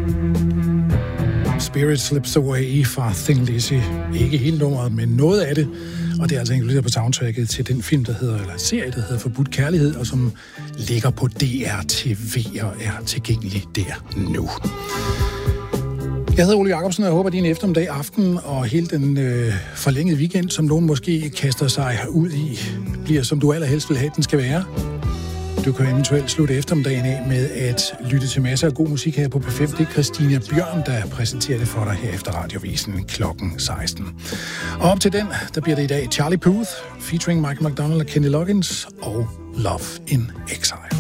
Spirit Slips Away fra Thin Lizzy. Ikke hele nummeret, men noget af det. Og det er altså inkluderet på soundtracket til den film, eller serie, der hedder Forbudt Kærlighed, og som ligger på DRTV og er tilgængelig der nu. Jeg hedder Ole Jacobsen, og jeg håber, at din eftermiddag, aften og hele den forlængede weekend, som nogen måske kaster sig ud i, bliver som du allerhelst vil have, den skal være. Du kan eventuelt slutte eftermiddagen af med at lytte til masser af god musik her på P5. Det er Christina Bjørn, der præsenterer det for dig her efter Radiovisen kl. 16. Og op til den, der bliver det i dag Charlie Puth, featuring Michael McDonald og Kenny Loggins, og Love in Exile.